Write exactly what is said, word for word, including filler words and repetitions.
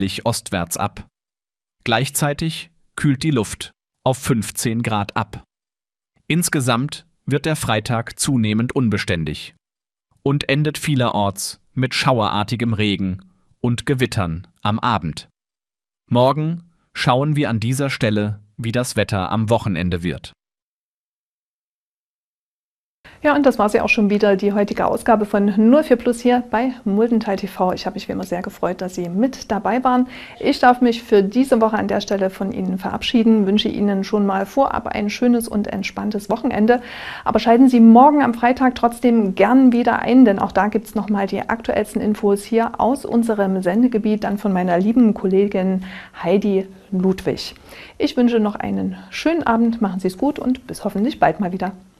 ostwärts ab. Gleichzeitig kühlt die Luft auf fünfzehn Grad ab. Insgesamt wird der Freitag zunehmend unbeständig und endet vielerorts mit schauerartigem Regen und Gewittern am Abend. Morgen schauen wir an dieser Stelle, wie das Wetter am Wochenende wird. Ja, und das war sie auch schon wieder, die heutige Ausgabe von null vier Plus hier bei Muldental T V. Ich habe mich wie immer sehr gefreut, dass Sie mit dabei waren. Ich darf mich für diese Woche an der Stelle von Ihnen verabschieden, wünsche Ihnen schon mal vorab ein schönes und entspanntes Wochenende. Aber schalten Sie morgen am Freitag trotzdem gern wieder ein, denn auch da gibt es nochmal die aktuellsten Infos hier aus unserem Sendegebiet, dann von meiner lieben Kollegin Heidi Ludwig. Ich wünsche noch einen schönen Abend, machen Sie es gut und bis hoffentlich bald mal wieder.